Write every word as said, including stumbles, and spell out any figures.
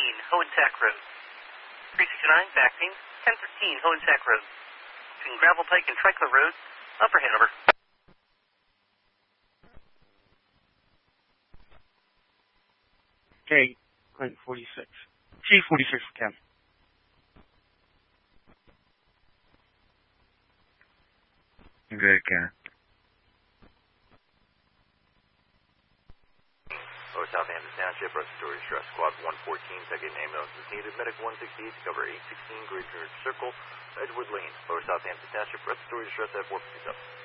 thirteen, Hohensack Road. three sixty-nine, Vaccine, ten thirteen, Hohensack Road. Between Gravel Pike and Trickler Road, Upper Hanover. Okay, Clinton forty-six. G forty-six for Ken. Good, Ken. Lower Southampton Township, Respiratory Distress Squad one fourteen, second ambulance is needed. Medic one sixty-eight to cover eight sixteen, Great Church Circle, Edgewood Lane. Lower Southampton Township, Respiratory Distress at four fifty-seven.